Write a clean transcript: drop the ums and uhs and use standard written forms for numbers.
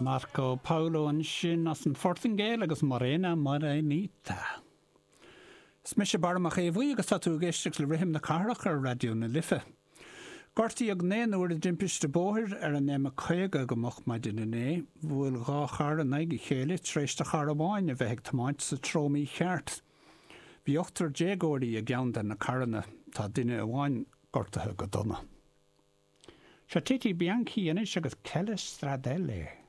Marco Paulo an sin as an fortingéil agus Morena Morenita. Smis barmach é bhuí agus tatú géisteach le rihim na carach ar radio na Life. Gortaí ag néan uair a dimpiste bóthir ar an néma chuige go mocht maid in né, bhfuil gá char an aige chéile tréiste char amháin a bheith tamáint sa trómí cheart. Bhí ochtar dégóirí a gceann den na carna tá duine amháin gortathe go donna. Se títí Bianchi inis agus Kelly Stradelle.